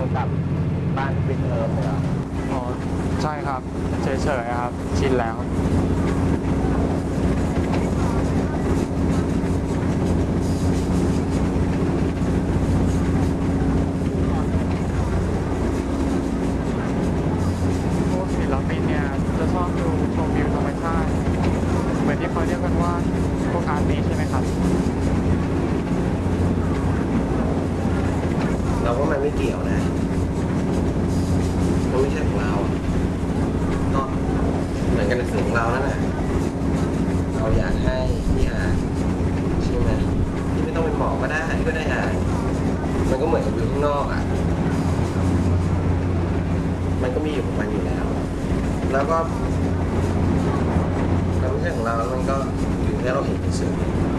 กับบ้านปิดเทอมเลยเหรออ๋อใช่ครับเฉยๆครับชินแล้วพวกศิลปินเนี่ยจะชอบดูชมวิวธรรมชาติเหมือนที่เขาเรียกกันว่าพวกอาร์ติสใช่ไหมครับเราว่ามันไม่เกี่ยวนะมันไม่ใช่ของเราก็เหมือนกันในสื่อของเรานั่นแหละเราอยากให้ที่อ่านใช่ไหมที่ไม่ต้องเป็นหมอก็ได้ก็ได้อ่านมันก็เหมือนกับอยู่ข้างนอกอ่ะมันก็มีอยู่ของมันอยู่แล้วแล้วก็มันไม่ใช่ของเราแล้วมันก็อยู่แค่เราเห็นเฉย